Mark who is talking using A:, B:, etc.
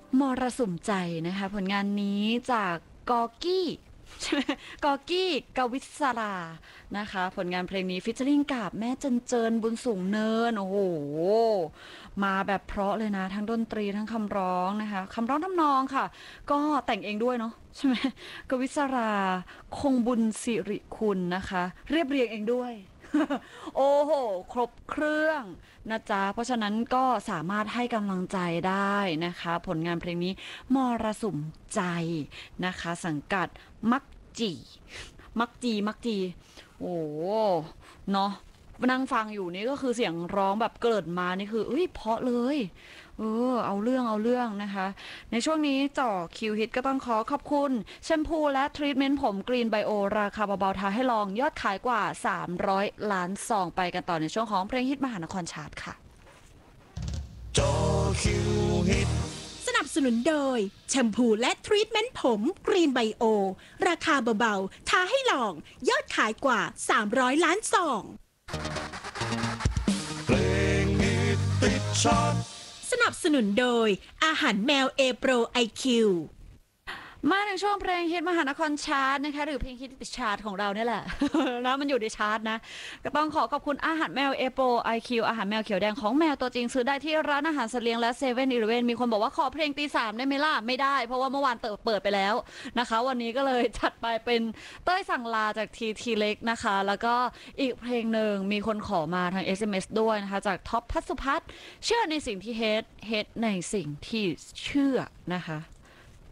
A: มรสุมใจนะคะผลงานนี้จากกอกี้ใช่ไหมกอกี้กวิศรานะคะผลงานเพลงนี้ฟิชเชอริงกับแม่เจนเจินบุญสูงเนินโอ้โหมาแบบเพราะเลยนะทั้งดนตรีทั้งคำร้องนะคะคำร้องทำนองค่ะก็แต่งเองด้วยเนาะใช่ไหมกวิศราคงบุญสิริคุณนะคะเรียบเรียงเองด้วย โอ้โหครบเครื่องนะจ๊ะเพราะฉะนั้นก็สามารถให้กำลังใจได้นะคะผลงานเพลงนี้มรสุมใจนะคะสังกัดมักจีมักจีโอ้เนาะนั่งฟังอยู่นี่ก็คือเสียงร้องแบบเกิดมานี่คือเอ้ยเพราะเลยเอาเรื่องนะคะในช่วงนี้จ่อคิวฮิตก็ต้องขอขอบคุณแชมพูและทรีทเมนต์ผมกรีนไบโอราคาเบาๆท้าให้ลองยอดขายกว่า300ล้านซองไปกันต่อในช่วงของเพลงฮิตมหานครชาร์ตค่ะ
B: จอคิวฮิต
C: สนับสนุนโดยแชมพูและทรีทเมนต์ผมกรีนไบโอราคาเบาๆท้าให้ลองยอดขายกว่า300ล้านซอง
B: เพลงฮิตติดชาร์ต
C: สนับสนุนโดยอาหารแมวเอโปรไอคิว
A: มาถึงช่วงเพลงฮิตมหานครชาร์ตนะคะหรือเพลงฮิตติดชาร์ตของเราเนี่ยแหละ นะมันอยู่ในชาร์ตนะก็ต้องขอบคุณอาหารแมวเอโปไอคิวอาหารแมวเขียวแดงของแมวตัวจริงซื้อได้ที่ร้านอาหารสัตว์เลี้ยงและเซเว่นอีเลฟเว่นมีคนบอกว่าขอเพลงตี 3ได้ไหมล่ะไม่ได้เพราะว่าเมื่อวานเปิดไปแล้วนะคะวันนี้ก็เลยจัดไปเป็นเต้ยสั่งลาจากทีเล็กนะคะแล้วก็อีกเพลงหนึ่งมีคนขอมาทาง SMS ด้วยนะคะจากท็อปพัสสุพัฒน์เชื่อในสิ่งที่เฮดในสิ่งที่เชื่อนะคะ